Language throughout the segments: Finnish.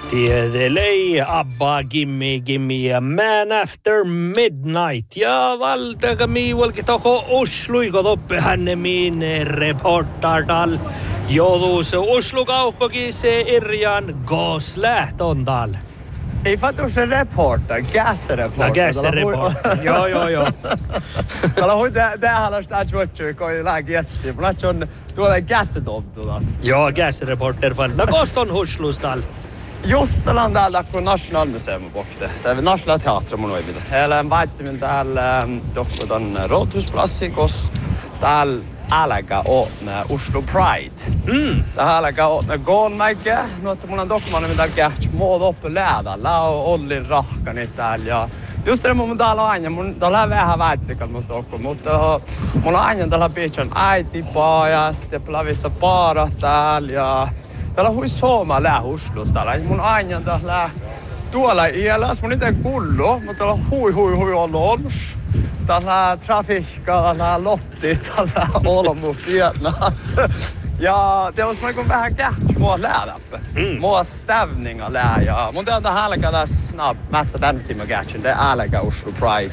Tiedelei Abba Gimme a Man After Midnight. Ja valtaga miivalki toko Osluiko toppe hännemin reportardal. Jodus Oslo kauppakis Irjan Goslähtondal. Ei fattu se reporter, gasreporter. Gasreporter, joo. Täällä on täällästä ajuttu, kun ei lähe gassi. Mä on tuolla gassetomtulas. Joo, gasreporter falna koston Oslustal. Just tällä täällä kun Nationalmuseum bokte. Täällä Nationalteatro mun ei mitään. Heillä väitsimin täällä tohtodan Rådhusplassikos. Täällä äläkä ootne Oslo Pride. Täällä äläkä ootne Goonmäke. No, että mulla on dokumantti, mitä kähtsä muod oppe läädällä. Ollin rahkani täällä. Ja just det mun täällä aina. Mun täällä on vähän väitsikät musta okko. Mutta mulla aina täällä piitsan äitipajas. Ja plavissa paarat täällä. Ja täällä hui sooma lää Oslos täällä. Mun aina täällä tuolla ielas. Mun ite kullu. Mutta täällä hui olons. Täällä trafikka, täällä lotti, täällä olmu pienat. Ja det olisi niin vähän kähtsä mua läädäppä. Mua stävninga lää. Ja mun on tähän älkä tässä mästä tänne kähtsän. Det älkä Oslo Pride.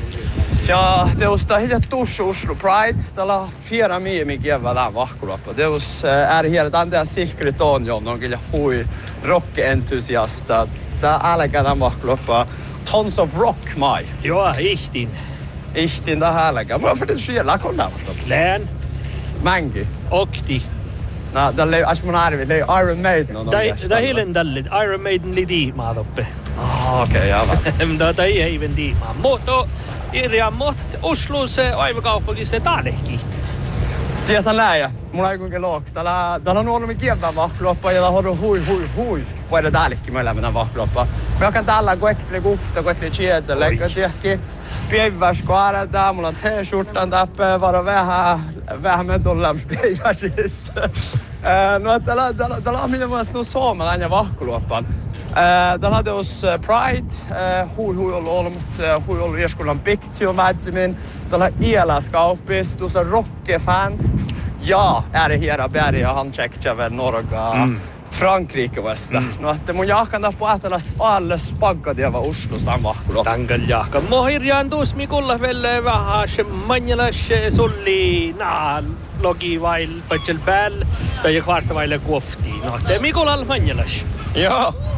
Ja det olisi hiljat tussu Oslo Pride. Täällä on 4 miemi kievä tämän vahkulappa. Det olisi här tämän tehdä Sikri Tonjon. On kyllä hui rock-entusiastat. Tää älkä tämän vahkulappa. Tons of Rock mai. Joo, ihtin. Ihtin tähän älkä. Mulla on för det siellä kollausta. Lään. Mänki. Okti. No, tällä ei mun arvi, ei Iron Maiden on. Tää hilen tälle Iron Maiden li diimaa toppe. Okei, aivan. Tää ei even diimaa. Mutta Irjan Oslos aivokauppaki se taalehki. Tiedän läjä. Mulla ei kuinka look. Täällä on ollut kieltä vahkloppa ja täällä on hui. Voida täällekin meillä mennä vahkloppa. Me okan täällä kuekli kuhta, kuekli chietselle. Tiedäkin. Päiväs koarata, mulla on t-shirtan täppä, varo vähän me tullaan päiväsis. No täällä on mitä mulla sanoo suomalainen vahkuluoppan. Täällä on teos Pride, hui ollut ollut ieskullan piktio mätsimin. Täällä on ielaskauppis, tuossa rockefans. Ja är hela berga han checkar väl några Frankrike vasta. No että mun jahkan på att alla spagga det var Oslo samvahkulo. Tangal jahka. Mohirjan tuus mikulla velle vähän manjalas sulli logi vail pachel bell tai kvarta vaile kofti. No te mikulla manjalas. Joo.